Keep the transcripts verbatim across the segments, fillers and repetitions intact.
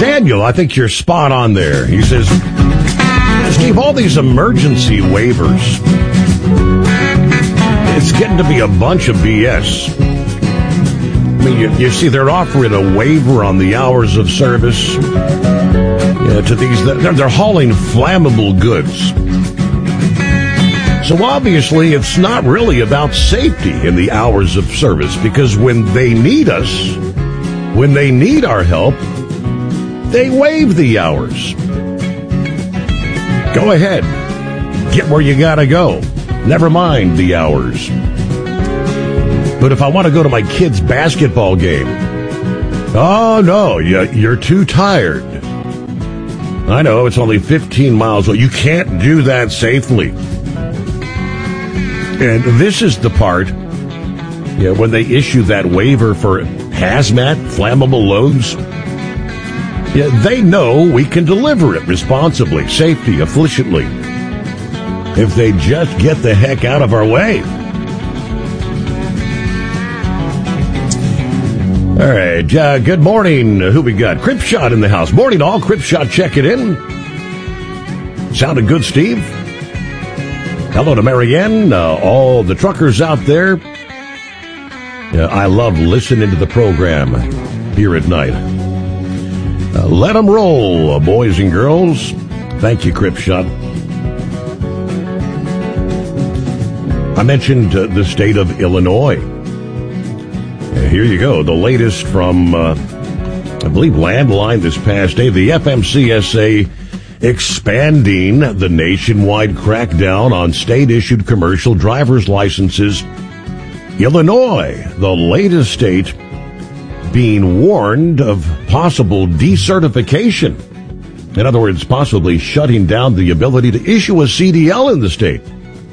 Daniel, I think you're spot on there. He says, Steve, all these emergency waivers, it's getting to be a bunch of B S. I mean, you, you see, they're offering a waiver on the hours of service yeah, to these. They're, they're hauling flammable goods. So obviously, it's not really about safety in the hours of service, because when they need us, when they need our help, they waive the hours. Go ahead. Get where you gotta go. Never mind the hours. But if I want to go to my kid's basketball game, oh no, you're too tired. I know, it's only fifteen miles away. You can't do that safely. And this is the part, yeah, when they issue that waiver for hazmat, flammable loads. Yeah, they know we can deliver it responsibly, safely, efficiently, if they just get the heck out of our way. All right, uh, good morning. Who we got? Cripshot in the house. Morning, all. Cripshot checking in. Sounded good, Steve. Hello to Marianne, uh, all the truckers out there. Yeah, I love listening to the program here at night. Uh, let them roll, boys and girls. Thank you, Cripshot. I mentioned uh, the state of Illinois. Here you go. The latest from, uh, I believe, Landline this past day. The F M C S A expanding the nationwide crackdown on state-issued commercial driver's licenses. Illinois, the latest state, being warned of possible decertification. In other words, possibly shutting down the ability to issue a C D L in the state.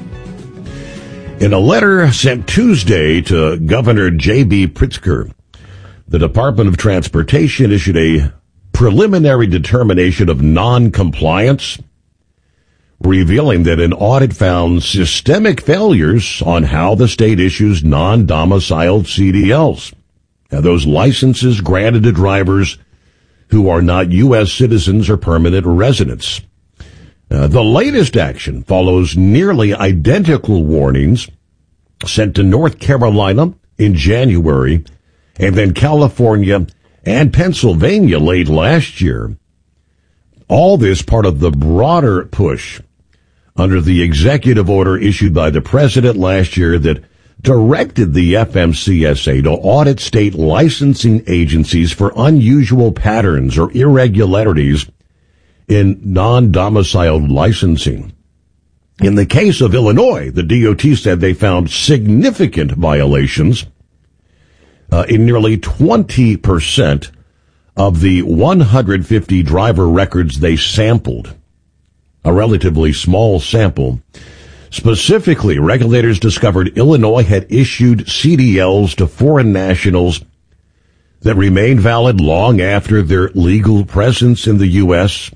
In a letter sent Tuesday to Governor J B Pritzker, the Department of Transportation issued a preliminary determination of non-compliance, revealing that an audit found systemic failures on how the state issues non-domiciled C D Ls. Now, those licenses granted to drivers who are not U S citizens or permanent residents. Uh, the latest action follows nearly identical warnings sent to North Carolina in January and then California and Pennsylvania late last year. All this part of the broader push under the executive order issued by the president last year that directed the F M C S A to audit state licensing agencies for unusual patterns or irregularities in non-domiciled licensing. In the case of Illinois, the D O T said they found significant violations uh, in nearly twenty percent of the one hundred fifty driver records they sampled, a relatively small sample. Specifically, regulators discovered Illinois had issued C D Ls to foreign nationals that remained valid long after their legal presence in the U S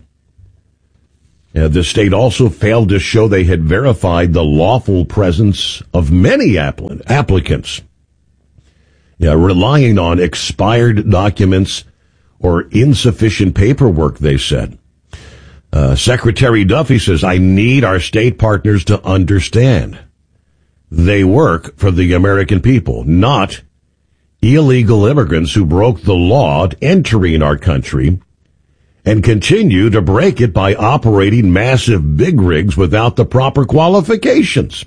Uh, the state also failed to show they had verified the lawful presence of many appli- applicants, yeah, relying on expired documents or insufficient paperwork, they said. Uh, Secretary Duffy says, I need our state partners to understand. They work for the American people, not illegal immigrants who broke the law entering our country and continue to break it by operating massive big rigs without the proper qualifications.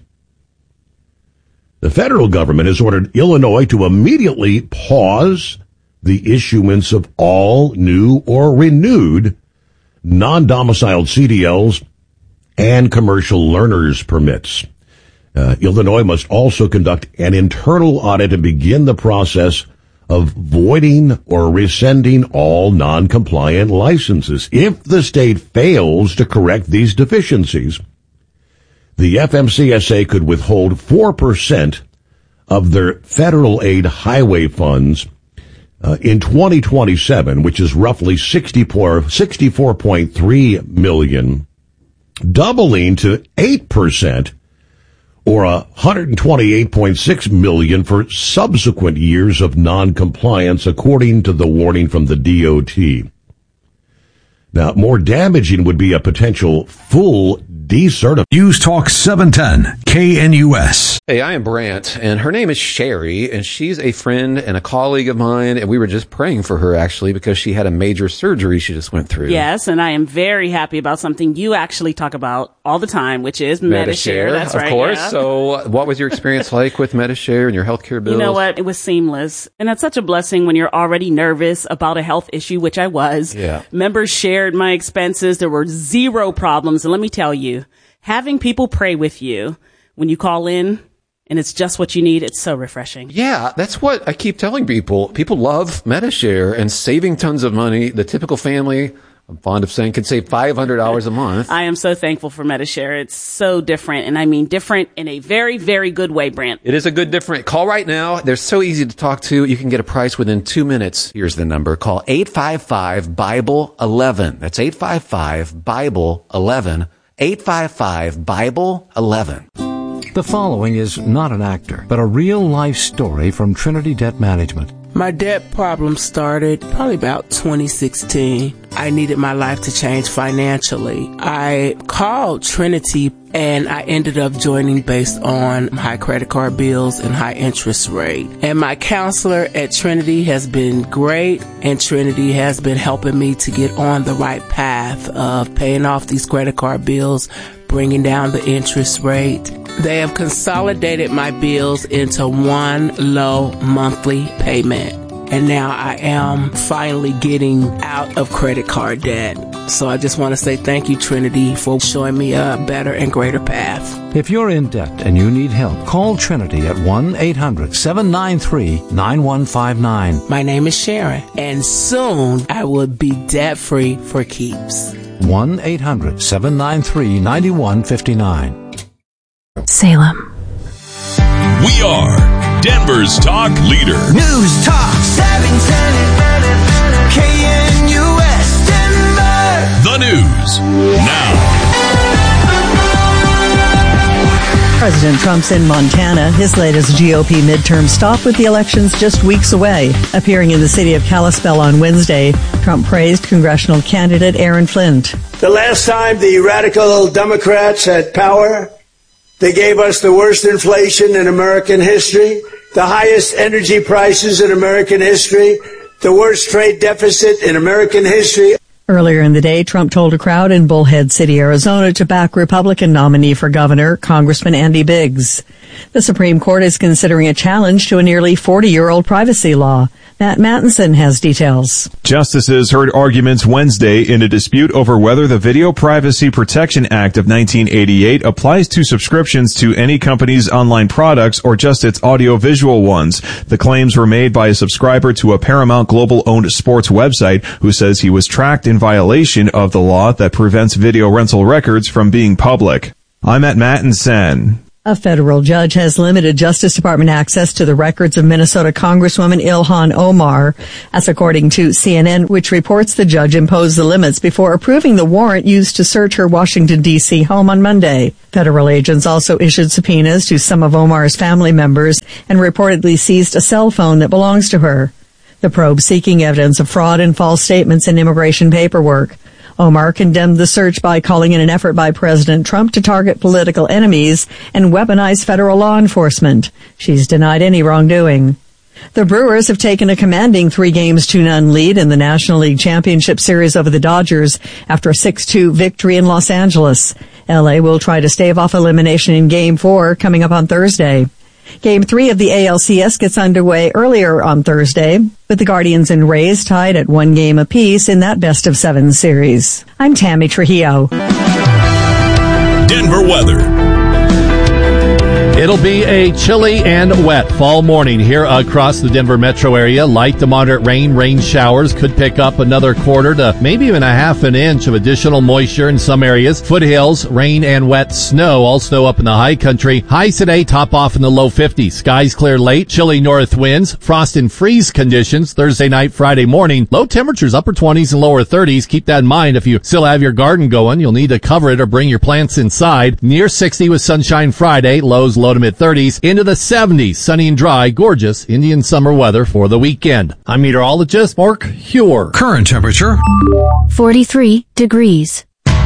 The federal government has ordered Illinois to immediately pause the issuance of all new or renewed non-domiciled C D Ls and commercial learners permits. Uh, Illinois must also conduct an internal audit and begin the process of voiding or rescinding all non-compliant licenses. If the state fails to correct these deficiencies, the F M C S A could withhold four percent of their federal aid highway funds uh, in twenty twenty-seven, which is roughly sixty-four point three million dollars, doubling to eight percent or one hundred twenty-eight point six million dollars for subsequent years of non-compliance, according to the warning from the D O T. Now, more damaging would be a potential full decertification. News Talk seven ten, K N U S. Hey, I am Brant, and her name is Sherry, and she's a friend and a colleague of mine, and we were just praying for her, actually, because she had a major surgery she just went through. Yes, and I am very happy about something you actually talk about all the time, which is Medi-Share. That's of right. Of course. Yeah. So what was your experience like with Medi-Share and your healthcare bills? You know what? It was seamless. And that's such a blessing when you're already nervous about a health issue, which I was. Yeah. Members shared my expenses. There were zero problems. And let me tell you, having people pray with you when you call in and it's just what you need, it's so refreshing. Yeah, that's what I keep telling people. People love Medi-Share and saving tons of money. The typical family, I'm fond of saying, can save five hundred dollars a month. I am so thankful for Medi-Share. It's so different. And I mean different in a very, very good way, Brant. It is a good different. Call right now. They're so easy to talk to. You can get a price within two minutes. Here's the number. Call eight five five, Bible eleven. That's eight five five, Bible eleven. eight five five, Bible eleven. The following is not an actor, but a real-life story from Trinity Debt Management. My debt problem started probably about twenty sixteen. I needed my life to change financially. I called Trinity and I ended up joining based on high credit card bills and high interest rate. And my counselor at Trinity has been great, and Trinity has been helping me to get on the right path of paying off these credit card bills, bringing down the interest rate. They have consolidated my bills into one low monthly payment. And now I am finally getting out of credit card debt. So I just want to say thank you, Trinity, for showing me a better and greater path. If you're in debt and you need help, call Trinity at one eight hundred, seven nine three, nine one five nine. My name is Sharon, and soon I will be debt-free for keeps. one eight hundred, seven nine three, nine one five nine. Salem. We are Denver's talk leader. News Talk seven ten, K N U S Denver. The news now. President Trump's in Montana. His latest G O P midterm stop with the elections just weeks away. Appearing in the city of Kalispell on Wednesday, Trump praised congressional candidate Aaron Flint. The last time the radical Democrats had power, they gave us the worst inflation in American history, the highest energy prices in American history, the worst trade deficit in American history. Earlier in the day, Trump told a crowd in Bullhead City, Arizona, to back Republican nominee for governor, Congressman Andy Biggs. The Supreme Court is considering a challenge to a nearly forty-year-old privacy law. Matt Mattinson has details. Justices heard arguments Wednesday in a dispute over whether the Video Privacy Protection Act of nineteen eighty-eight applies to subscriptions to any company's online products or just its audiovisual ones. The claims were made by a subscriber to a Paramount Global-owned sports website who says he was tracked in violation of the law that prevents video rental records from being public. I'm at Mattinson. A federal judge has limited Justice Department access to the records of Minnesota Congresswoman Ilhan Omar. That's according to C N N, which reports the judge imposed the limits before approving the warrant used to search her Washington, D C home on Monday. Federal agents also issued subpoenas to some of Omar's family members and reportedly seized a cell phone that belongs to her. The probe seeking evidence of fraud and false statements in immigration paperwork. Omar condemned the search by calling it an effort by President Trump to target political enemies and weaponize federal law enforcement. She's denied any wrongdoing. The Brewers have taken a commanding three games to none lead in the National League Championship Series over the Dodgers after a six two victory in Los Angeles. L A will try to stave off elimination in Game four coming up on Thursday. Game three of the A L C S gets underway earlier on Thursday, with the Guardians and Rays tied at one game apiece in that best of seven series. I'm Tammy Trujillo. Denver weather. It'll be a chilly and wet fall morning here across the Denver metro area. Light to moderate rain, rain showers could pick up another quarter to maybe even a half an inch of additional moisture in some areas. Foothills, rain and wet snow also up in the high country. Highs today top off in the low fifties. Skies clear late, chilly north winds, frost and freeze conditions Thursday night, Friday morning. Low temperatures upper twenties and lower thirties. Keep that in mind if you still have your garden going. You'll need to cover it or bring your plants inside. Near sixty with sunshine Friday, lows low to mid thirties, into the seventies, sunny and dry, gorgeous Indian summer weather for the weekend. I'm meteorologist Mark Huer. Current temperature forty-three degrees.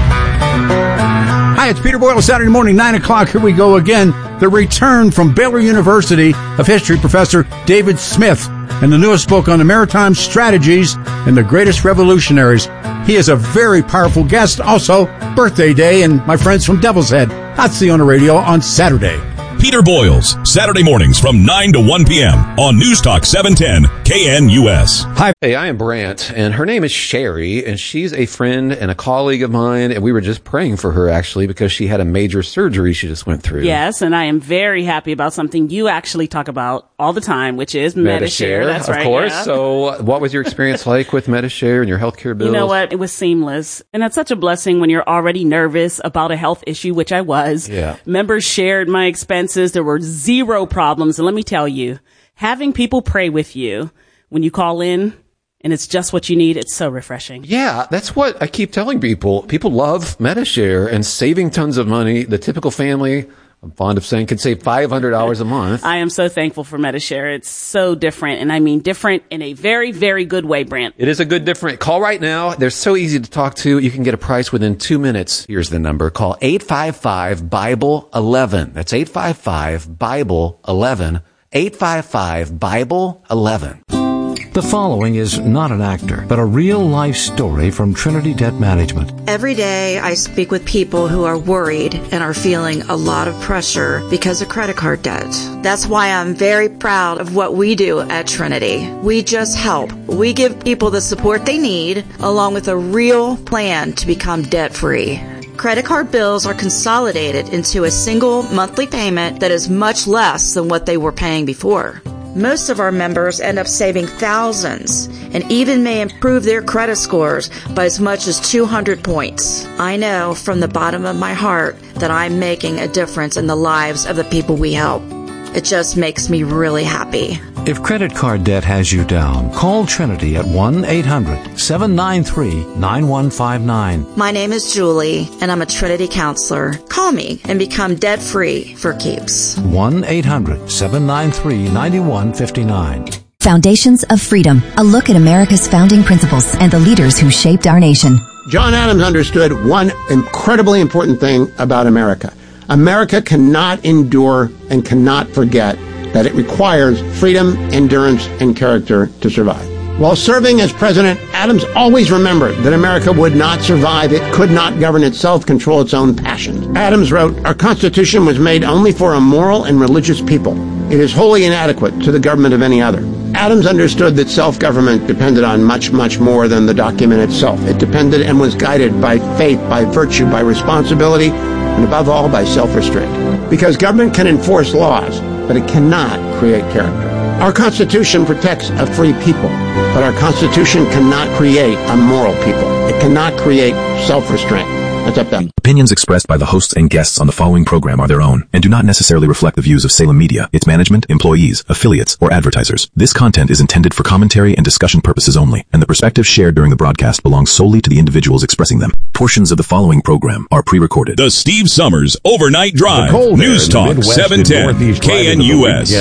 Hi, it's Peter Boyle, Saturday morning, nine o'clock. Here we go again. The return from Baylor University of history professor David Smith and the newest book on the maritime strategies and the greatest revolutionaries. He is a very powerful guest. Also, birthday day, and my friends from Devil's Head. I'll see you on the radio on Saturday. Peter Boyles, Saturday mornings from nine to one p.m. on News Talk seven ten K N U S. Hi. Hey, I am Brant, and her name is Sherry, and she's a friend and a colleague of mine, and we were just praying for her, actually, because she had a major surgery she just went through. Yes, and I am very happy about something you actually talk about all the time, which is Medi-Share. That's of right. Of course. Yeah. So what was your experience like with Medi-Share and your healthcare bills? You know what? It was seamless. And that's such a blessing when you're already nervous about a health issue, which I was. Yeah. Members shared my expenses. There were zero problems. And let me tell you, having people pray with you when you call in and it's just what you need, it's so refreshing. Yeah, that's what I keep telling people. People love Medi-Share and saving tons of money. The typical family, I'm fond of saying, could save five hundred dollars a month. I am so thankful for Medi-Share. It's so different. And I mean different in a very, very good way, Brant. It is a good different. Call right now. They're so easy to talk to. You can get a price within two minutes. Here's the number. Call eight five five Bible eleven. That's eight five five Bible eleven. eight five five Bible eleven. The following is not an actor, but a real-life story from Trinity Debt Management. Every day I speak with people who are worried and are feeling a lot of pressure because of credit card debt. That's why I'm very proud of what we do at Trinity. We just help. We give people the support they need, along with a real plan to become debt-free. Credit card bills are consolidated into a single monthly payment that is much less than what they were paying before. Most of our members end up saving thousands and even may improve their credit scores by as much as two hundred points. I know from the bottom of my heart that I'm making a difference in the lives of the people we help. It just makes me really happy. If credit card debt has you down, call Trinity at one eight hundred seven nine three nine one five nine. My name is Julie, and I'm a Trinity counselor. Call me and become debt-free for keeps. one eight hundred seven nine three nine one five nine. Foundations of Freedom, a look at America's founding principles and the leaders who shaped our nation. John Adams understood one incredibly important thing about America. America cannot endure and cannot forget that it requires freedom, endurance, and character to survive. While serving as president, Adams always remembered that America would not survive. It could not govern itself, control its own passions. Adams wrote, "Our Constitution was made only for a moral and religious people. It is wholly inadequate to the government of any other." Adams understood that self-government depended on much, much more than the document itself. It depended and was guided by faith, by virtue, by responsibility, and above all, by self-restraint. Because government can enforce laws, but it cannot create character. Our Constitution protects a free people, but our Constitution cannot create a moral people. It cannot create self-restraint. That's up to them. Opinions expressed by the hosts and guests on the following program are their own and do not necessarily reflect the views of Salem Media, its management, employees, affiliates, or advertisers. This content is intended for commentary and discussion purposes only, and the perspectives shared during the broadcast belong solely to the individuals expressing them. Portions of the following program are pre-recorded. The Steve Summers Overnight Drive. News Talk seven ten K N U S.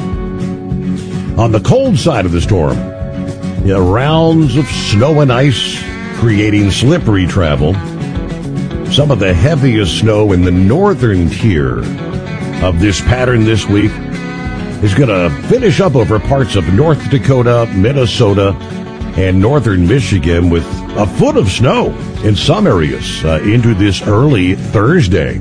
On the cold side of the storm, yeah, rounds of snow and ice creating slippery travel. Some of the heaviest snow in the northern tier of this pattern this week is going to finish up over parts of North Dakota, Minnesota, and northern Michigan with a foot of snow in some areas uh, into this early Thursday.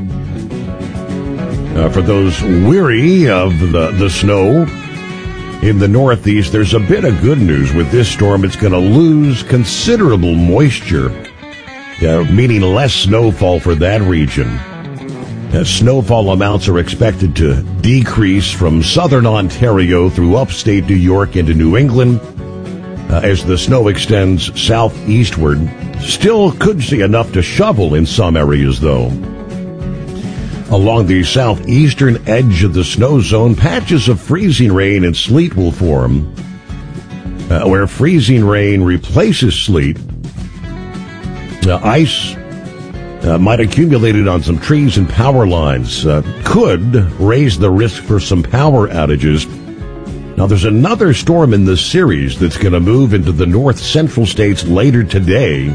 Uh, for those weary of the, the snow in the Northeast, there's a bit of good news with this storm. It's going to lose considerable moisture, uh, meaning less snowfall for that region. Uh, snowfall amounts are expected to decrease from southern Ontario through upstate New York into New England uh, as the snow extends southeastward. Still could see enough to shovel in some areas, though. Along the southeastern edge of the snow zone, patches of freezing rain and sleet will form. Uh, where freezing rain replaces sleet, uh, ice uh, might accumulate it on some trees and power lines. Uh, could raise the risk for some power outages. Now, there's another storm in this series that's going to move into the north central states later today.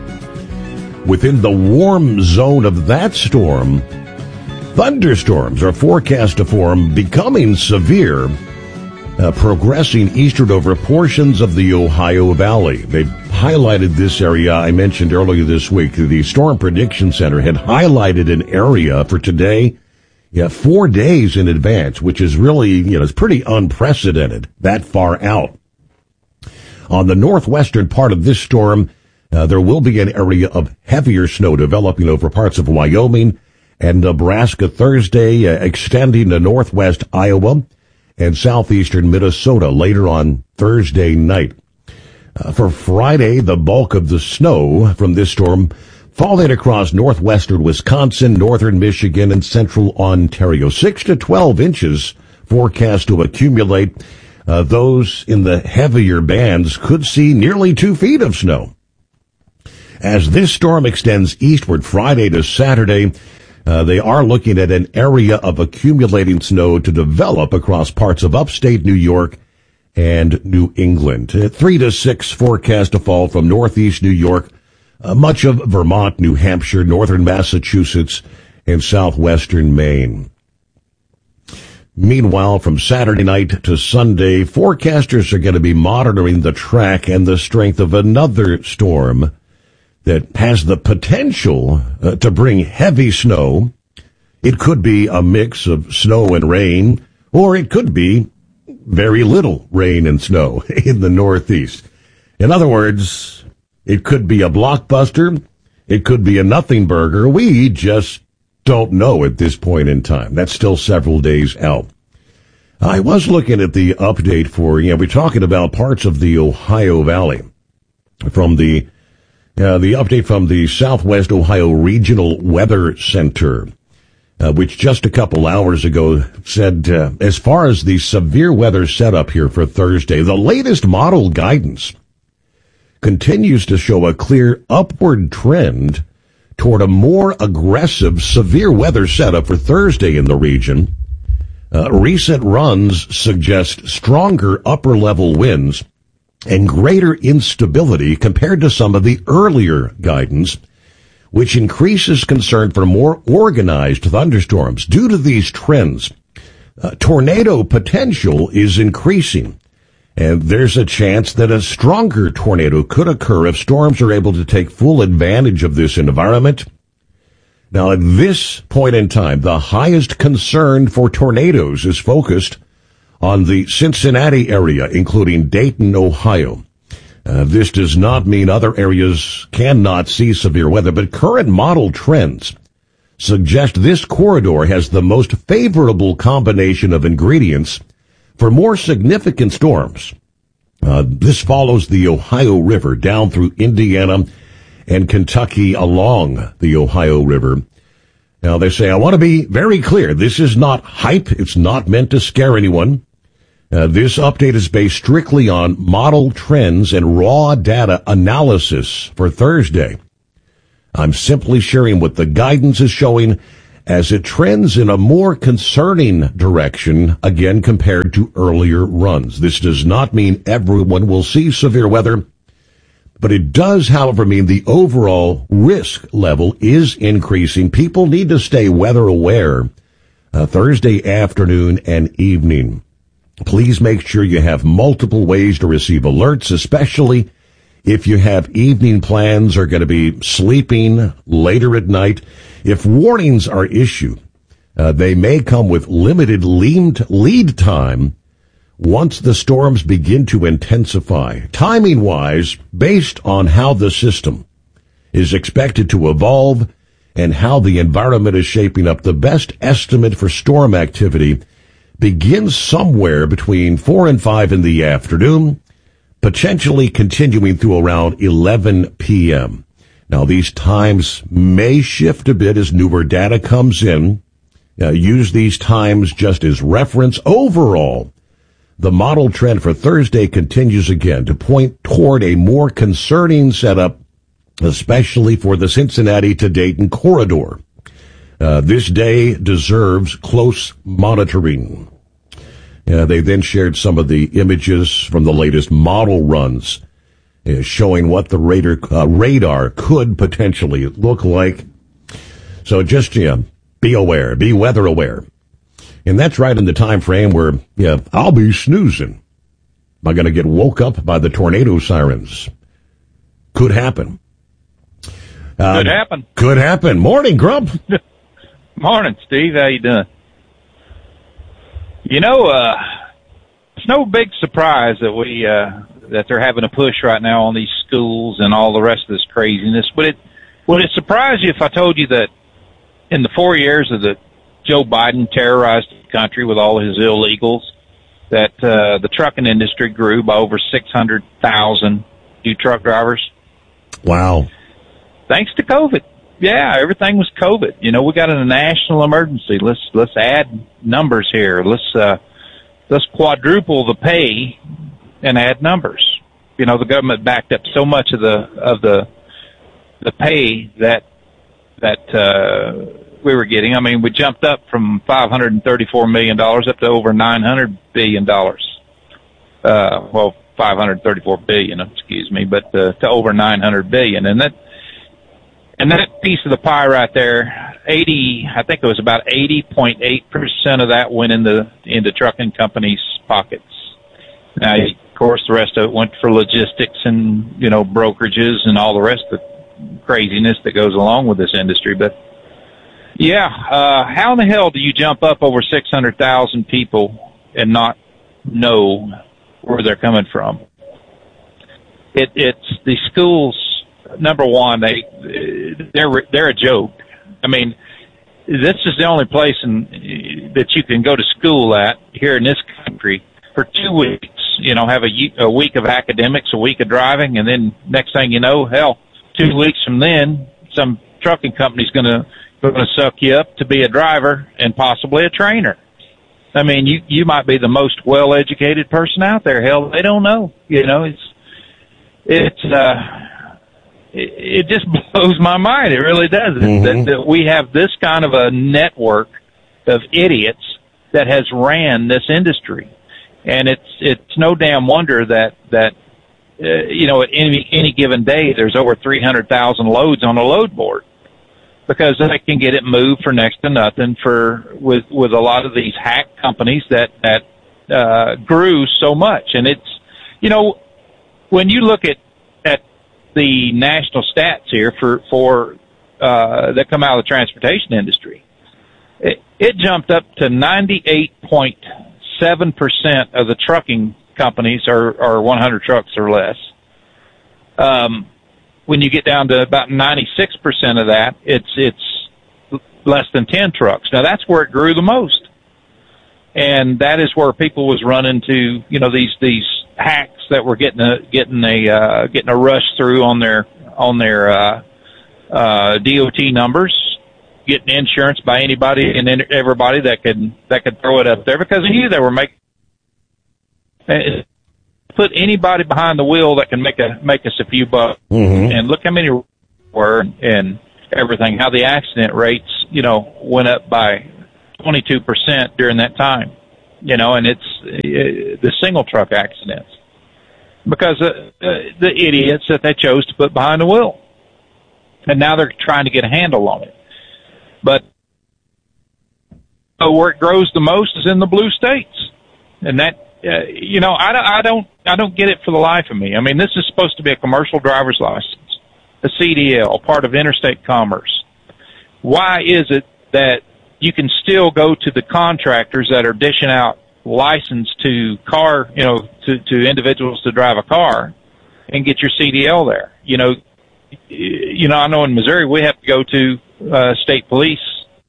Within the warm zone of that storm, thunderstorms are forecast to form, becoming severe, uh, progressing eastward over portions of the Ohio Valley. They highlighted this area I mentioned earlier this week. The Storm Prediction Center had highlighted an area for today, yeah, four days in advance, which is really, you know, it's pretty unprecedented that far out. On the northwestern part of this storm, uh, there will be an area of heavier snow developing over parts of Wyoming and Nebraska Thursday, uh, extending to northwest Iowa and southeastern Minnesota later on Thursday night. Uh, for Friday, the bulk of the snow from this storm falling across northwestern Wisconsin, northern Michigan, and central Ontario. Six to twelve inches forecast to accumulate. Uh, those in the heavier bands could see nearly two feet of snow. As this storm extends eastward Friday to Saturday, uh, they are looking at an area of accumulating snow to develop across parts of upstate New York and New England. Uh, three to six forecast to fall from northeast New York, Uh, much of Vermont, New Hampshire, northern Massachusetts, and southwestern Maine. Meanwhile, from Saturday night to Sunday, forecasters are going to be monitoring the track and the strength of another storm that has the potential uh, to bring heavy snow. It could be a mix of snow and rain, or it could be very little rain and snow in the Northeast. In other words, it could be a blockbuster. It could be a nothing burger. We just don't know at this point in time. That's still several days out. I was looking at the update for, you know, we're talking about parts of the Ohio Valley. From the, uh, the update from the Southwest Ohio Regional Weather Center, uh, which just a couple hours ago said, uh, as far as the severe weather setup here for Thursday, the latest model guidance continues to show a clear upward trend toward a more aggressive severe weather setup for Thursday in the region. Uh, recent runs suggest stronger upper-level winds and greater instability compared to some of the earlier guidance, which increases concern for more organized thunderstorms. Due to these trends, uh, tornado potential is increasing. And there's a chance that a stronger tornado could occur if storms are able to take full advantage of this environment. Now, at this point in time, the highest concern for tornadoes is focused on the Cincinnati area, including Dayton, Ohio. Uh, this does not mean other areas cannot see severe weather, but current model trends suggest this corridor has the most favorable combination of ingredients for more significant storms. Uh, this follows the Ohio River down through Indiana and Kentucky along the Ohio River. Now, they say, I want to be very clear. This is not hype. It's not meant to scare anyone. Uh, this update is based strictly on model trends and raw data analysis for Thursday. I'm simply sharing what the guidance is showing as it trends in a more concerning direction, again, compared to earlier runs. This does not mean everyone will see severe weather, but it does, however, mean the overall risk level is increasing. People need to stay weather aware uh, Thursday afternoon and evening. Please make sure you have multiple ways to receive alerts, especially if you have evening plans or going to be sleeping later at night. If warnings are issued, uh, they may come with limited lead, lead time once the storms begin to intensify. Timing-wise, based on how the system is expected to evolve and how the environment is shaping up, the best estimate for storm activity begins somewhere between four and five in the afternoon, potentially continuing through around eleven p.m. Now, these times may shift a bit as newer data comes in. Uh, use these times just as reference. Overall, the model trend for Thursday continues again to point toward a more concerning setup especially for the Cincinnati to Dayton corridor. Uh, this day deserves close monitoring. Uh, they then shared some of the images from the latest model runs, uh, showing what the radar, uh, radar could potentially look like. So just, you know, be aware, be weather aware. And that's right in the time frame where, yeah, I'll be snoozing. Am I going to get woke up by the tornado sirens? Could happen. Uh, could happen. Could happen. Morning, Grump. Morning, Steve. How you doing? You know, uh, it's no big surprise that we uh, that they're having a push right now on these schools and all the rest of this craziness. But it would it surprise you if I told you that in the four years of the Joe Biden terrorized the country with all his illegals, that uh, the trucking industry grew by over six hundred thousand new truck drivers? Wow. Thanks to COVID. Yeah, everything was COVID. You know, we got a national emergency. Let's let's add numbers here. Let's uh, let's quadruple the pay and add numbers. You know, the government backed up so much of the of the the pay that that uh, we were getting. I mean, we jumped up from five hundred and thirty-four million dollars up to over nine hundred billion dollars. Uh, well, five hundred thirty-four billion, excuse me, but uh, to over nine hundred billion, and that. And that piece of the pie right there, eighty, I think it was about eighty point eight percent of that went into, into trucking companies' pockets. Now, of course, the rest of it went for logistics and, you know, brokerages and all the rest of the craziness that goes along with this industry. But, yeah, uh, how in the hell do you jump up over six hundred thousand people and not know where they're coming from? It, it's the schools. Number one, they they're they're a joke. I mean, this is the only place in, that you can go to school at here in this country for two weeks. You know, have a, a week of academics, a week of driving, and then next thing you know, hell, two weeks from then, some trucking company's going to going to suck you up to be a driver and possibly a trainer. I mean, you you might be the most well educated person out there. Hell, they don't know. You know, it's it's. uh It just blows my mind. It really does. Mm-hmm. That, that we have this kind of a network of idiots that has ran this industry, and it's it's no damn wonder that that uh, you know at any any given day there's over three hundred thousand loads on a load board, because they can get it moved for next to nothing for with with a lot of these hack companies that that uh, grew so much. And it's you know when you look at at the national stats here for for uh, that come out of the transportation industry, it, it jumped up to ninety-eight point seven percent of the trucking companies are, are one hundred trucks or less. Um, when you get down to about ninety-six percent of that, it's it's less than ten trucks. Now that's where it grew the most, and that is where people was running to, you know, these these. hacks that were getting a getting a uh, getting a rush through on their on their uh, uh, D O T numbers, getting insurance by anybody and everybody that could that could throw it up there, because they knew they were making put anybody behind the wheel that can make a make us a few bucks. Mm-hmm. And look how many were and everything. How the accident rates, you know, went up by twenty-two percent during that time. You know, and it's uh, the single truck accidents because uh, uh, the idiots that they chose to put behind the wheel, and now they're trying to get a handle on it. But uh, where it grows the most is in the blue states, and that uh, you know, I don't, I don't, I don't get it for the life of me. I mean, this is supposed to be a commercial driver's license, a C D L, part of interstate commerce. Why is it that you can still go to the contractors that are dishing out license to car, you know, to, to individuals to drive a car and get your C D L there? You know, you know, I know in Missouri we have to go to uh, state police.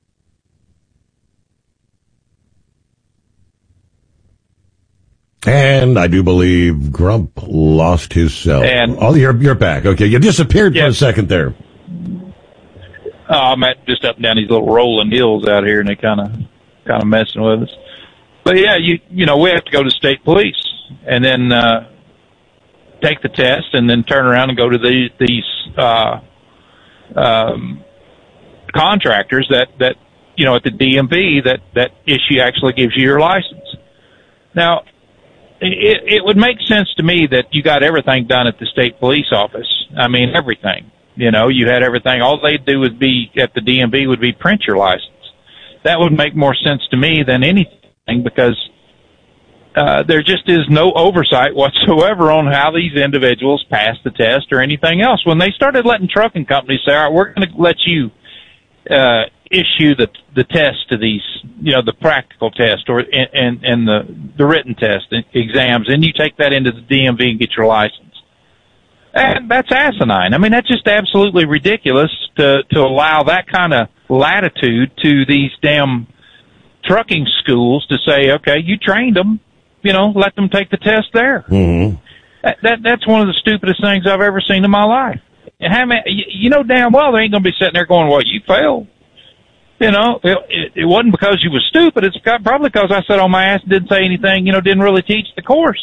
And I do believe Grump lost his cell. And, oh, you're you're back. Okay, you disappeared yeah. for a second there. Oh, I'm at just up and down these little rolling hills out here, and they kind of, kind of messing with us. But yeah, you, you know, we have to go to state police, and then, uh, take the test and then turn around and go to the, these uh, um, contractors that, that, you know, at the D M V that, that issue actually gives you your license. Now, it, it would make sense to me that you got everything done at the state police office. I mean, everything. You know, you had everything. All they'd do would be, at the D M V, would be print your license. That would make more sense to me than anything, because uh, there just is no oversight whatsoever on how these individuals pass the test or anything else. When they started letting trucking companies say, all right, we're going to let you uh, issue the the test to these, you know, the practical test or and, and the, the written test exams, and you take that into the D M V and get your license. And that's asinine. I mean, that's just absolutely ridiculous to, to allow that kind of latitude to these damn trucking schools to say, okay, you trained them, you know, let them take the test there. Mm-hmm. That, that that's one of the stupidest things I've ever seen in my life. And how many, you know damn well they ain't going to be sitting there going, well, you failed. You know, it, it, it wasn't because you was stupid. It's probably because I sat on my ass and didn't say anything, you know, didn't really teach the course.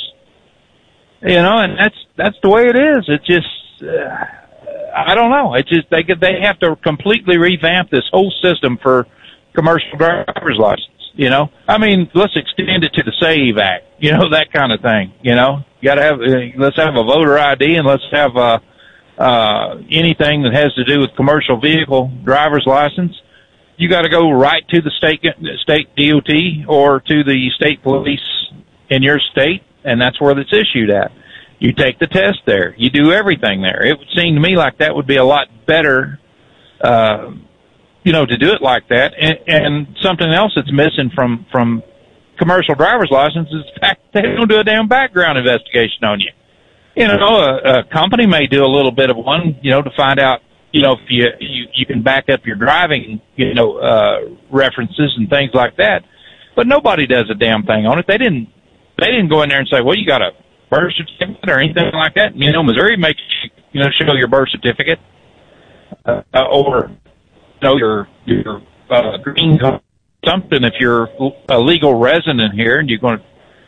You know, and that's that's the way it is. It just, uh, I don't know. It just they they have to completely revamp this whole system for commercial driver's license. You know, I mean, let's extend it to the SAVE Act. You know, that kind of thing. You know, you got to have uh, let's have a voter I D and let's have uh, uh, anything that has to do with commercial vehicle driver's license. You got to go right to the state state D O T or to the state police in your state. And that's where it's issued at. You take the test there. You do everything there. It would seem to me like that would be a lot better, uh, you know, to do it like that. And, and something else that's missing from, from commercial driver's license is the fact that they don't do a damn background investigation on you. You know, a, a company may do a little bit of one, you know, to find out, you know, if you, you, you can back up your driving, you know, uh, references and things like that. But nobody does a damn thing on it. They didn't, They didn't go in there and say, well, you got a birth certificate or anything like that. You know, Missouri makes you, you know, show your birth certificate, uh, or, you know, your, your, uh, green card, something if you're a legal resident here and you're going to,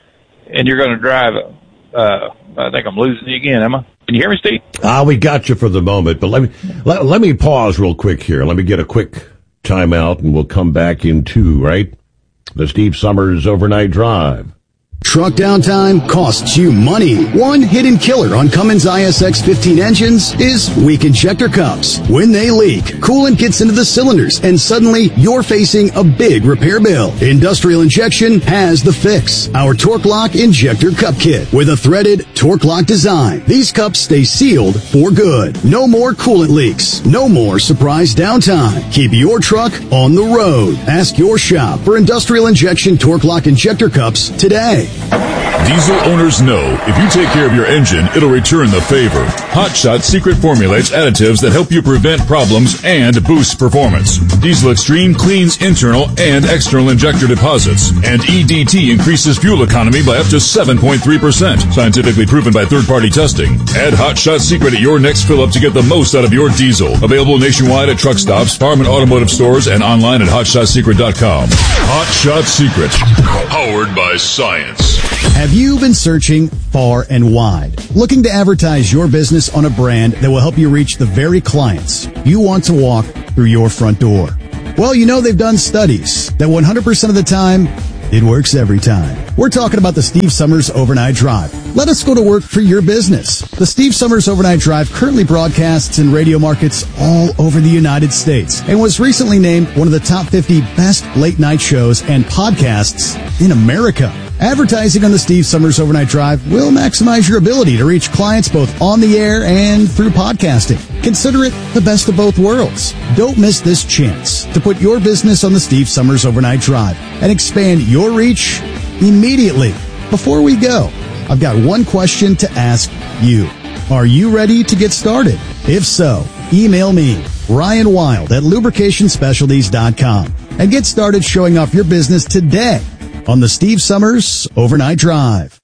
and you're going to drive a, uh, I think I'm losing you again, am I? Can you hear me, Steve? Ah, we got you for the moment, but let me, let, let me pause real quick here. Let me get a quick timeout and we'll come back in two, right? The Steve Summers Overnight Drive. Truck downtime costs you money. One hidden killer on Cummins I S X fifteen engines is weak injector cups. When they leak, coolant gets into the cylinders and suddenly you're facing a big repair bill. Industrial Injection has the fix. Our Torque Lock Injector Cup Kit with a threaded Torque Lock design. These cups stay sealed for good. No more coolant leaks. No more surprise downtime. Keep your truck on the road. Ask your shop for Industrial Injection Torque Lock Injector Cups today. Diesel owners know if you take care of your engine, it'll return the favor. Hot Shot secret formulates additives that help you prevent problems and boost performance. Diesel Extreme cleans internal and external injector deposits. And E D T increases fuel economy by up to seven point three percent. Scientifically proven by third-party testing. Add Hot Shot secret at your next fill-up to get the most out of your diesel. Available nationwide at truck stops, farm and automotive stores, and online at hot shot secret dot com. Hot Shot Secret. Powered by science. Have you been searching far and wide, looking to advertise your business on a brand that will help you reach the very clients you want to walk through your front door? Well, you know they've done studies that one hundred percent of the time, it works every time. We're talking about the Steve Summers Overnight Drive. Let us go to work for your business. The Steve Summers Overnight Drive currently broadcasts in radio markets all over the United States and was recently named one of the top fifty best late night shows and podcasts in America. Advertising on the Steve Summers Overnight Drive will maximize your ability to reach clients both on the air and through podcasting. Consider it the best of both worlds. Don't miss this chance to put your business on the Steve Summers Overnight Drive and expand your reach immediately. Before we go, I've got one question to ask you. Are you ready to get started? If so, email me, Ryan Wild at lubrication specialties dot com, and get started showing off your business today on the Steve Summers Overnight Drive.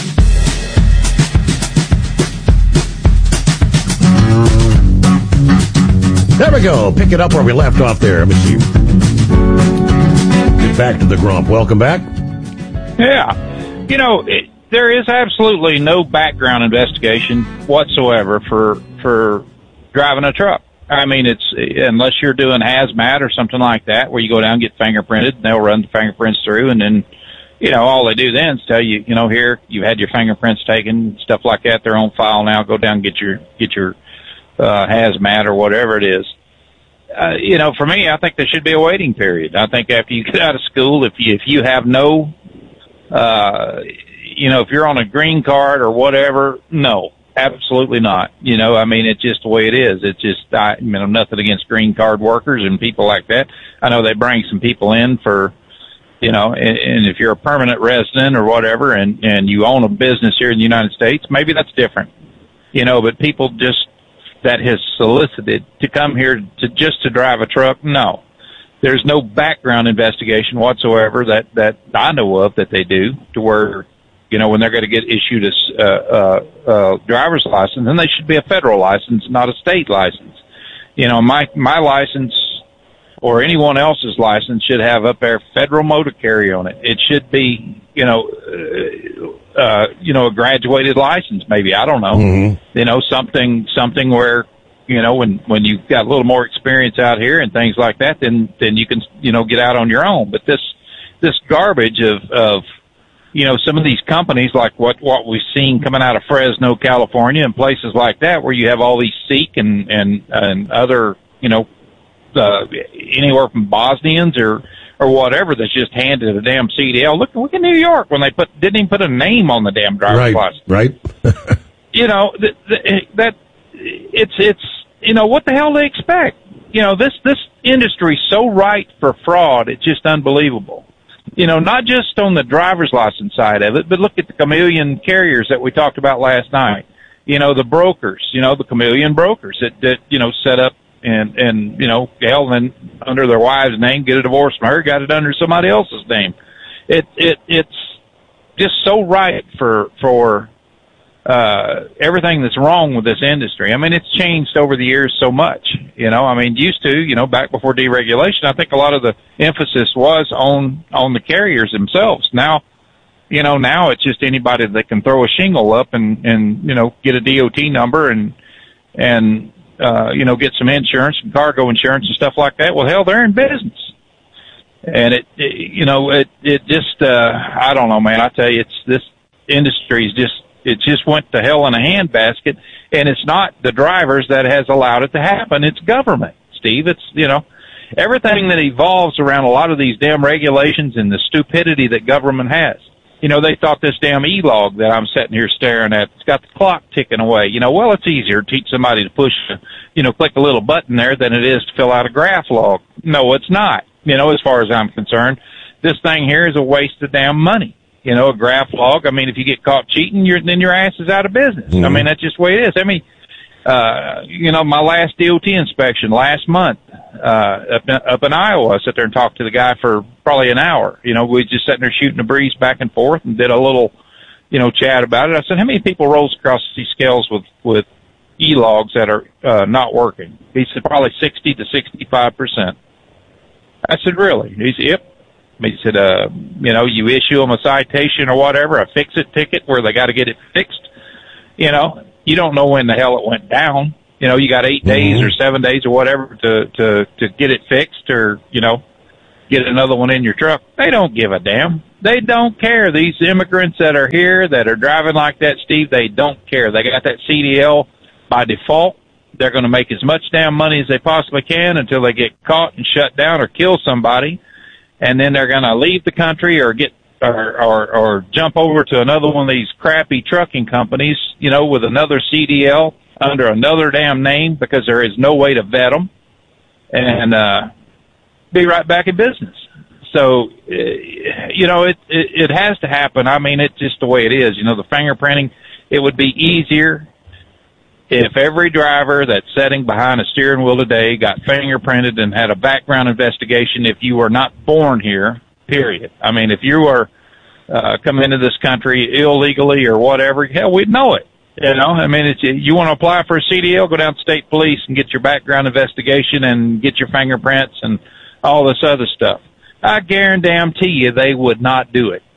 There we go. Pick it up where we left off there. Let me see. Get back to the grump. Welcome back. Yeah. You know, it, there is absolutely no background investigation whatsoever for for driving a truck. I mean, it's unless you're doing hazmat or something like that, where you go down and get fingerprinted, and they'll run the fingerprints through, and then, you know, all they do then is tell you, you know, here you had your fingerprints taken, stuff like that. They're on file now. Go down and get your get your uh, hazmat or whatever it is. Uh, you know, for me, I think there should be a waiting period. I think after you get out of school, if you if you have no, uh, you know, if you're on a green card or whatever, no. Absolutely not. You know, I mean, it's just the way it is. It's just, I, I mean, I'm nothing against green card workers and people like that. I know they bring some people in for, you know, and, and if you're a permanent resident or whatever and, and you own a business here in the United States, maybe that's different. You know, but people just, that has solicited to come here to just to drive a truck, no. There's no background investigation whatsoever that, that I know of that they do to where, you know, when they're going to get issued a uh, uh, uh, driver's license, then they should be a federal license, not a state license. You know, my my license or anyone else's license should have up there federal motor carrier on it. It should be, you know, uh, uh, you know, a graduated license, maybe. I don't know. Mm-hmm. You know, something something where, you know, when when you've got a little more experience out here and things like that, then then you can, you know, get out on your own. But this this garbage of of you know, some of these companies, like what, what we've seen coming out of Fresno, California, and places like that, where you have all these Sikh and, and, and other, you know, uh, anywhere from Bosnians or, or whatever, that's just handed a damn C D L. Look, look at New York when they put, didn't even put a name on the damn driver's right, license. Right. You know, that, that, it's, it's, you know, what the hell do they expect? You know, this, this industry's so ripe for fraud, it's just unbelievable. You know, not just on the driver's license side of it, but look at the chameleon carriers that we talked about last night. You know, the brokers, you know, the chameleon brokers that, that you know, set up and, and, you know, hell, then under their wife's name, get a divorce from her, got it under somebody else's name. It, it, it's just so right for, for, uh, everything that's wrong with this industry. I mean, it's changed over the years so much, you know, I mean, used to, you know, back before deregulation, I think a lot of the emphasis was on, on the carriers themselves. Now, you know, now it's just anybody that can throw a shingle up and, and, you know, get a D O T number and, and, uh, you know, get some insurance and cargo insurance and stuff like that. Well, hell, they're in business. And it, it you know, it, it just, uh, I don't know, man, I tell you, it's, this industry is just, it just went to hell in a handbasket, and it's not the drivers that has allowed it to happen. It's government, Steve. It's, you know, everything that evolves around a lot of these damn regulations and the stupidity that government has. You know, they thought this damn E-log that I'm sitting here staring at, it's got the clock ticking away. You know, well, it's easier to teach somebody to push, you know, click a little button there than it is to fill out a graph log. No, it's not. You know, as far as I'm concerned, this thing here is a waste of damn money. You know, a graph log. I mean, if you get caught cheating, you're, then your ass is out of business. Mm-hmm. I mean, that's just the way it is. I mean, uh, you know, my last D O T inspection last month, uh, up in, up in Iowa, I sat there and talked to the guy for probably an hour. You know, we just sitting there shooting the breeze back and forth and did a little, you know, chat about it. I said, how many people rolls across these scales with, with E-logs that are, uh, not working? He said, probably sixty to sixty-five percent. I said, really? He said, yep. He said, uh, you know, you issue them a citation or whatever, a fix-it ticket where they got to get it fixed. You know, you don't know when the hell it went down. You know, you got eight mm-hmm. days or seven days or whatever to, to, to get it fixed or, you know, get another one in your truck. They don't give a damn. They don't care. These immigrants that are here that are driving like that, Steve, they don't care. They got that C D L by default. They're going to make as much damn money as they possibly can until they get caught and shut down or kill somebody. And then they're going to leave the country or get or, or or jump over to another one of these crappy trucking companies, you know, with another C D L under another damn name because there is no way to vet them, and uh, be right back in business. So, you know, it, it it has to happen. I mean, it's just the way it is. You know, the fingerprinting, it would be easier if every driver that's sitting behind a steering wheel today got fingerprinted and had a background investigation if you were not born here, period. I mean, if you were uh, come into this country illegally or whatever, hell, we'd know it. You know, I mean, it's, you want to apply for a C D L, go down to state police and get your background investigation and get your fingerprints and all this other stuff. I guarantee you they would not do it.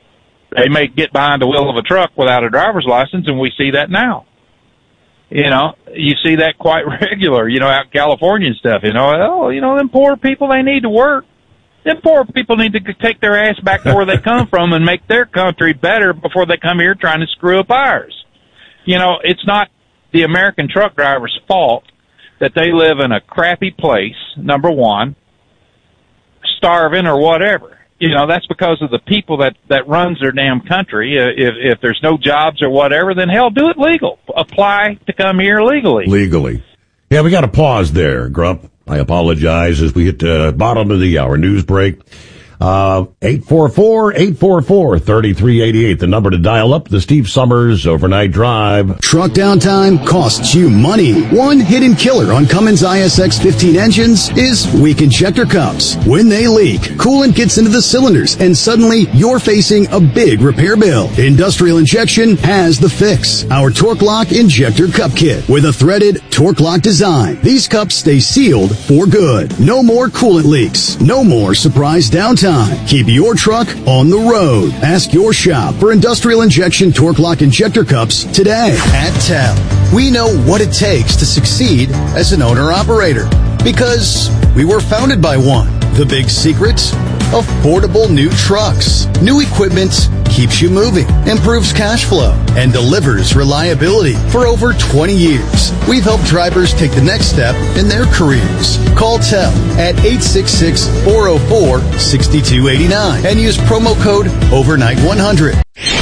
They may get behind the wheel of a truck without a driver's license, and we see that now. You know, you see that quite regular, you know, out in California and stuff, you know. Oh, you know, them poor people, they need to work. Them poor people need to take their ass back to where they come from and make their country better before they come here trying to screw up ours. You know, it's not the American truck driver's fault that they live in a crappy place, number one, starving or whatever. You know, that's because of the people that, that runs their damn country. Uh, if, if there's no jobs or whatever, then hell, do it legal. Apply to come here legally. Legally. Yeah, we got to pause there, Grump. I apologize as we hit the bottom of the hour news break. Uh, eight four four, eight four four, three three eight eight, the number to dial up the Steve Summers Overnight Drive. Truck downtime costs you money. One hidden killer on Cummins I S X fifteen engines is weak injector cups. When they leak, coolant gets into the cylinders and suddenly you're facing a big repair bill. Industrial Injection has the fix. Our Torque Lock Injector Cup Kit with a threaded Torque Lock design. These cups stay sealed for good. No more coolant leaks. No more surprise downtime. Keep your truck on the road. Ask your shop for Industrial Injection Torque Lock Injector Cups today. At T E L, we know what it takes to succeed as an owner-operator because we were founded by one. The big secret? Affordable new trucks. New equipment keeps you moving, improves cash flow, and delivers reliability. For over twenty years, we've helped drivers take the next step in their careers. Call T E L at eight six six, four oh four, six two eight nine and use promo code overnight one hundred.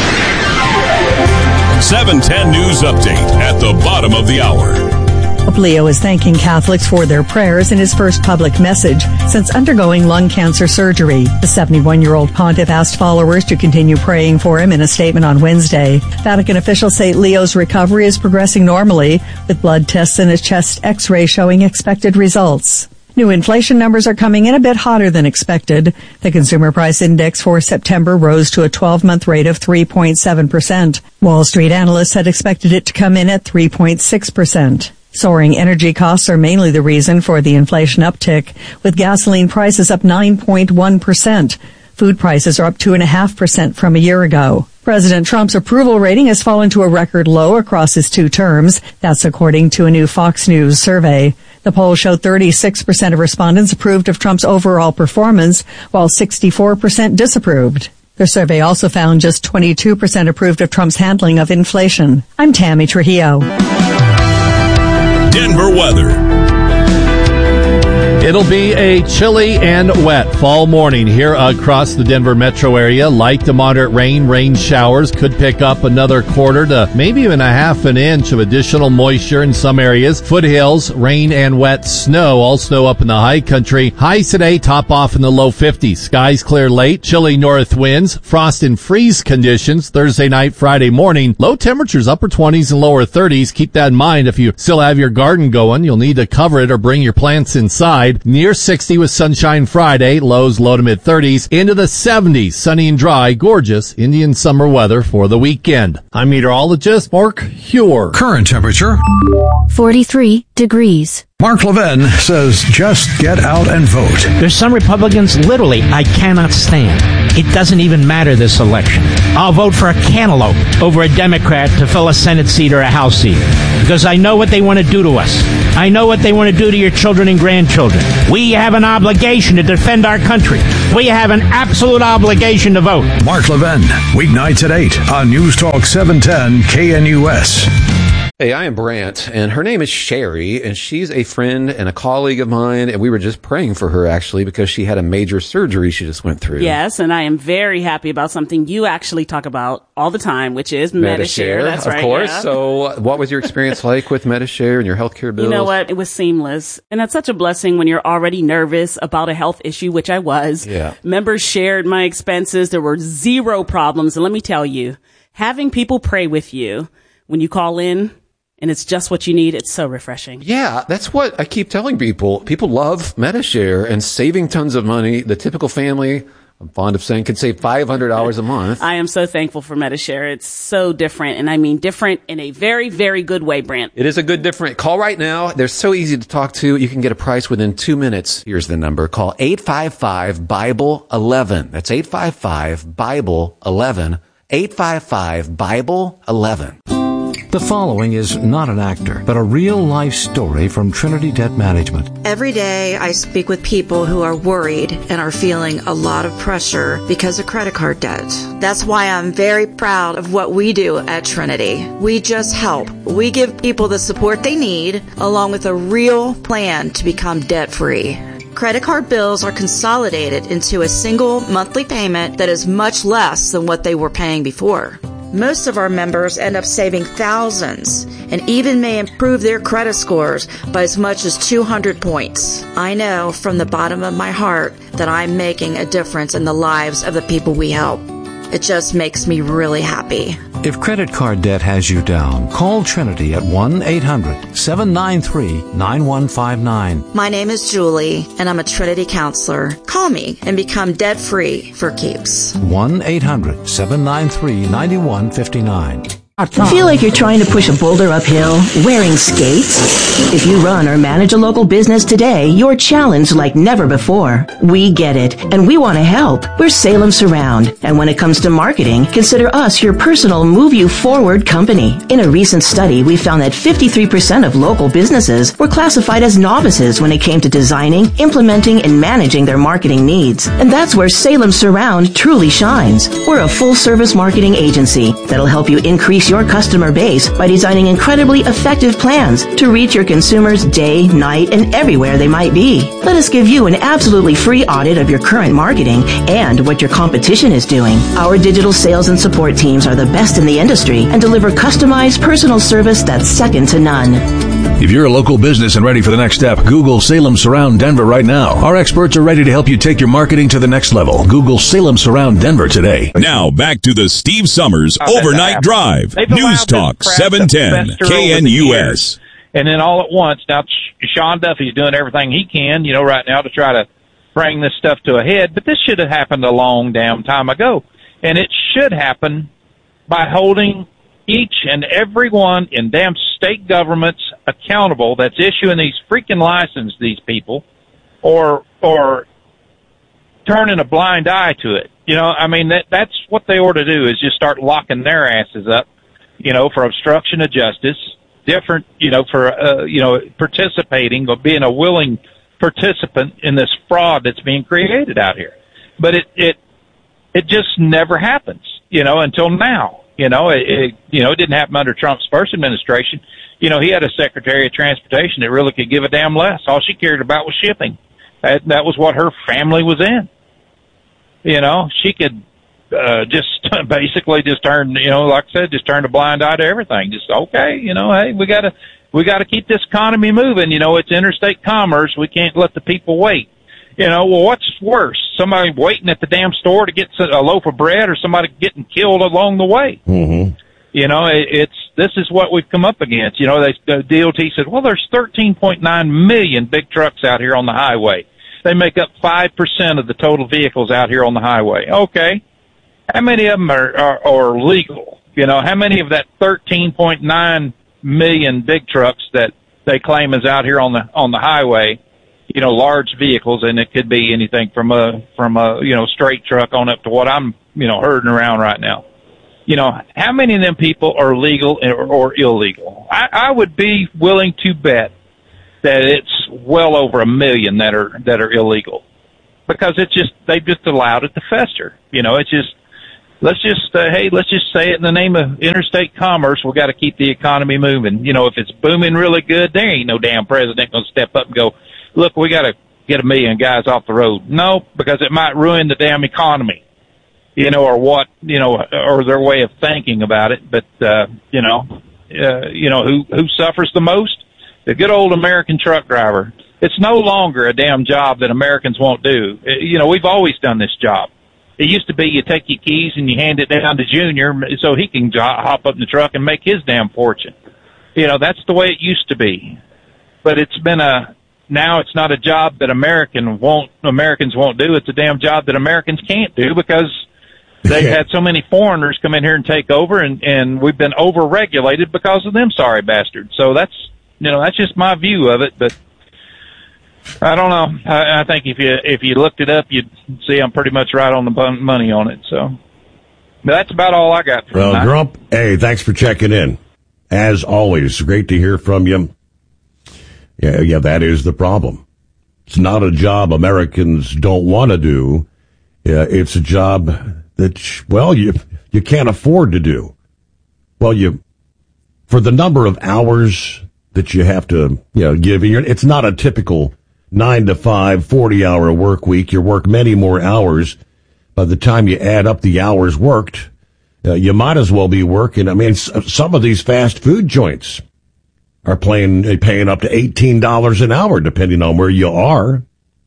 seven ten News Update at the bottom of the hour. Pope Leo is thanking Catholics for their prayers in his first public message since undergoing lung cancer surgery. The seventy-one-year-old pontiff asked followers to continue praying for him in a statement on Wednesday. Vatican officials say Leo's recovery is progressing normally, with blood tests and a chest x-ray showing expected results. New inflation numbers are coming in a bit hotter than expected. The Consumer Price Index for September rose to a twelve-month rate of three point seven percent. Wall Street analysts had expected it to come in at three point six percent. Soaring energy costs are mainly the reason for the inflation uptick, with gasoline prices up nine point one percent. Food prices are up two point five percent from a year ago. President Trump's approval rating has fallen to a record low across his two terms. That's according to a new Fox News survey. The poll showed thirty-six percent of respondents approved of Trump's overall performance, while sixty-four percent disapproved. The survey also found just twenty-two percent approved of Trump's handling of inflation. I'm Tammy Trujillo. Denver weather. It'll be a chilly and wet fall morning here across the Denver metro area. Light to moderate rain, rain showers could pick up another quarter to maybe even a half an inch of additional moisture in some areas. Foothills, rain and wet snow, all snow up in the high country. Highs today top off in the low fifties. Skies clear late, chilly north winds, frost and freeze conditions Thursday night, Friday morning. Low temperatures upper twenties and lower thirties. Keep that in mind if you still have your garden going. You'll need to cover it or bring your plants inside. Near sixty with sunshine Friday, lows low to mid thirties, into the seventies, sunny and dry, gorgeous Indian summer weather for the weekend. I'm meteorologist Mark Huer. Current temperature forty-three degrees. Mark Levin says just get out and vote. There's some Republicans literally I cannot stand. It doesn't even matter this election. I'll vote for a cantaloupe over a Democrat to fill a Senate seat or a House seat because I know what they want to do to us. I know what they want to do to your children and grandchildren. We have an obligation to defend our country. We have an absolute obligation to vote. Mark Levin, weeknights at eight on News Talk seven ten K N U S. Hey, I am Brant, and her name is Sherry, and she's a friend and a colleague of mine, and we were just praying for her, actually, because she had a major surgery she just went through. Yes, and I am very happy about something you actually talk about all the time, which is Medi-Share. That's of right. Of course. Yeah. So what was your experience like with Medi-Share and your healthcare bills? You know what? It was seamless. And that's such a blessing when you're already nervous about a health issue, which I was. Yeah. Members shared my expenses. There were zero problems. And let me tell you, having people pray with you when you call in, and it's just what you need. It's so refreshing. Yeah, that's what I keep telling people. People love Medi-Share and saving tons of money. The typical family, I'm fond of saying, could save five hundred dollars a month. I am so thankful for Medi-Share. It's so different. And I mean different in a very, very good way, Brant. It is a good different. Call right now. They're so easy to talk to. You can get a price within two minutes. Here's the number. Call eight five five, Bible eleven. That's eight five five, Bible eleven. eight five five, Bible eleven. The following is not an actor, but a real-life story from Trinity Debt Management. Every day I speak with people who are worried and are feeling a lot of pressure because of credit card debt. That's why I'm very proud of what we do at Trinity. We just help. We give people the support they need, along with a real plan to become debt-free. Credit card bills are consolidated into a single monthly payment that is much less than what they were paying before. Most of our members end up saving thousands and even may improve their credit scores by as much as two hundred points. I know from the bottom of my heart that I'm making a difference in the lives of the people we help. It just makes me really happy. If credit card debt has you down, call Trinity at one eight hundred, seven nine three, nine one five nine. My name is Julie, and I'm a Trinity counselor. Call me and become debt-free for keeps. one eight hundred, seven nine three, nine one five nine. Feel like you're trying to push a boulder uphill wearing skates? If you run or manage a local business today, you're challenged like never before. We get it, and we want to help. We're Salem Surround, and when it comes to marketing, consider us your personal move you forward company. In a recent study, we found that fifty-three percent of local businesses were classified as novices when it came to designing, implementing, and managing their marketing needs. And that's where Salem Surround truly shines. We're a full-service marketing agency that'll help you increase your customer base by designing incredibly effective plans to reach your consumers day, night, and everywhere they might be. Let us give you an absolutely free audit of your current marketing and what your competition is doing. Our digital sales and support teams are the best in the industry and deliver customized personal service that's second to none. If you're a local business and ready for the next step, Google Salem Surround Denver right now. Our experts are ready to help you take your marketing to the next level. Google Salem Surround Denver today. Now back to the Steve Summers Overnight Drive. News Talk seven ten K N U S. And then all at once, now Sean Duffy's doing everything he can, you know, right now to try to bring this stuff to a head. But this should have happened a long damn time ago. And it should happen by holding each and every one in damn state governments accountable that's issuing these freaking licenses, these people, or or turning a blind eye to it. You know, I mean, that that's what they ought to do, is just start locking their asses up, you know, for obstruction of justice, different, you know, for, uh, you know, participating or being a willing participant in this fraud that's being created out here. But it, it, it just never happens, you know, until now. You know, it, it, you know, it didn't happen under Trump's first administration. You know, he had a Secretary of Transportation that really could give a damn less. All she cared about was shipping. That, that was what her family was in. You know, she could, uh, just basically just turn, you know, like I said, just turn a blind eye to everything. Just, okay, you know, hey, we gotta, we gotta keep this economy moving. You know, it's interstate commerce. We can't let the people wait. You know, well, what's worse? Somebody waiting at the damn store to get a loaf of bread, or somebody getting killed along the way? Mm-hmm. You know, it, it's, this is what we've come up against. You know, they, the D O T said, well, there's thirteen point nine million big trucks out here on the highway. They make up five percent of the total vehicles out here on the highway. Okay. How many of them are, are, are legal? You know, how many of that thirteen point nine million big trucks that they claim is out here on the, on the highway, you know, large vehicles, and it could be anything from a, from a, you know, straight truck on up to what I'm, you know, herding around right now. You know, how many of them people are legal or, or illegal? I, I would be willing to bet that it's well over a million that are, that are illegal, because it's just, they've just allowed it to fester. You know, it's just, let's just, uh, hey, let's just say it in the name of interstate commerce. We got to keep the economy moving. You know, if it's booming really good, there ain't no damn president going to step up and go, look, we got to get a million guys off the road. No, because it might ruin the damn economy, you know, or what, you know, or their way of thinking about it. But, uh, you know, uh, you know, who, who suffers the most? The good old American truck driver. It's no longer a damn job that Americans won't do. You know, we've always done this job. It used to be you take your keys and you hand it down to Junior so he can hop up in the truck and make his damn fortune. You know, that's the way it used to be. But it's been a, now it's not a job that American won't, Americans won't do. It's a damn job that Americans can't do, because they've had so many foreigners come in here and take over, and, and we've been over-regulated because of them sorry bastards. So that's, you know, that's just my view of it, but I don't know. I, I think if you, if you looked it up, you'd see I'm pretty much right on the money on it, so. That's about all I got for Well, tonight. Grump, hey, thanks for checking in. As always, great to hear from you. Yeah, yeah, that is the problem. It's not a job Americans don't want to do. Yeah, it's a job that, well, you you can't afford to do. Well, you for the number of hours that you have to, you know, give. It's not a typical nine to five, forty hour work week. You work many more hours. By the time you add up the hours worked, uh, you might as well be working. I mean, some of these fast food joints are paying, paying up to eighteen dollars an hour, depending on where you are.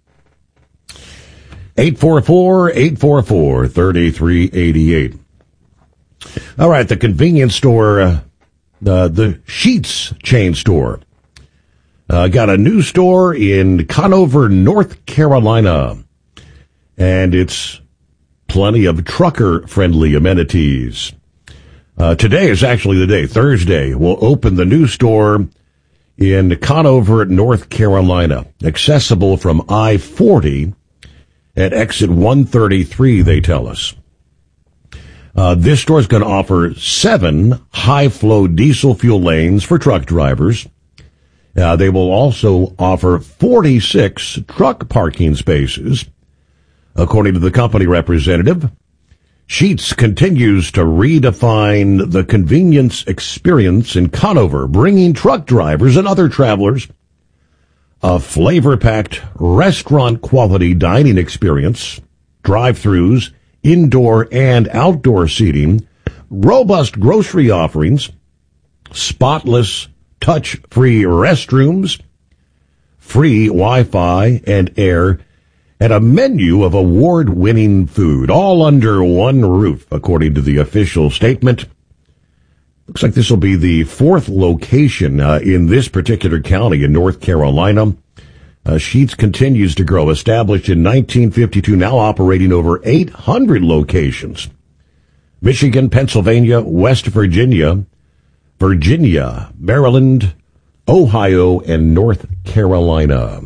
eight four four, eight four four, three three eight eight. All right, the convenience store, uh, the, the Sheetz chain store, uh, got a new store in Conover, North Carolina, and it's plenty of trucker-friendly amenities. Uh, today is actually the day. Thursday, we'll open the new store in Conover, North Carolina, accessible from I forty at exit one thirty-three, they tell us. Uh, this store is going to offer seven high-flow diesel fuel lanes for truck drivers. Uh, they will also offer forty-six truck parking spaces. According to the company representative, Sheetz continues to redefine the convenience experience in Conover, bringing truck drivers and other travelers a flavor-packed restaurant-quality dining experience, drive-thrus, indoor and outdoor seating, robust grocery offerings, spotless, touch-free restrooms, free Wi-Fi and air, and a menu of award-winning food, all under one roof, according to the official statement. Looks like this will be the fourth location uh, in this particular county in North Carolina. Uh, Sheetz continues to grow, established in nineteen fifty-two, now operating over eight hundred locations. Michigan, Pennsylvania, West Virginia, Virginia, Maryland, Ohio, and North Carolina.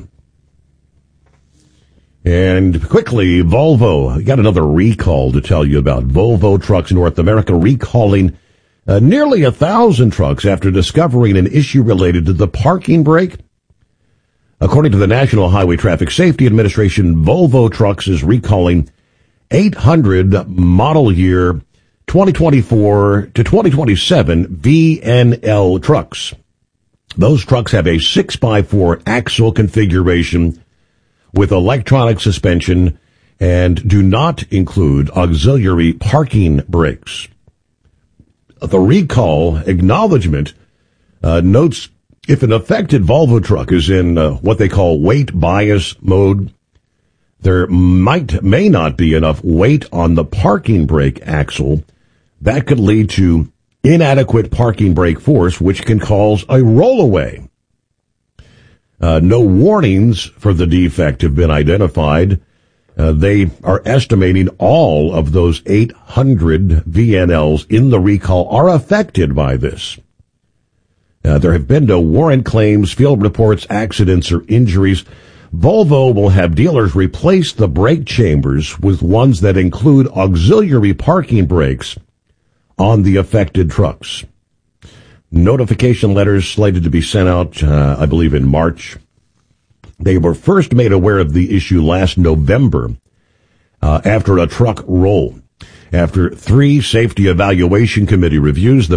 And quickly, Volvo. I got another recall to tell you about. Volvo Trucks North America recalling uh, nearly a thousand trucks after discovering an issue related to the parking brake. According to the National Highway Traffic Safety Administration, Volvo Trucks is recalling eight hundred model year twenty twenty-four to twenty twenty-seven V N L trucks. Those trucks have a six by four axle configuration with electronic suspension and do not include auxiliary parking brakes. The recall acknowledgement uh, notes if an affected Volvo truck is in uh, what they call weight bias mode, there might may not be enough weight on the parking brake axle. That could lead to inadequate parking brake force, which can cause a rollaway. Uh, no warnings for the defect have been identified. Uh, they are estimating all of those eight hundred V N Ls in the recall are affected by this. Uh, there have been no warrant claims, field reports, accidents, or injuries. Volvo will have dealers replace the brake chambers with ones that include auxiliary parking brakes on the affected trucks. Notification letters slated to be sent out, uh, I believe, in March. They were first made aware of the issue last November uh, after a truck roll. After three safety evaluation committee reviews, the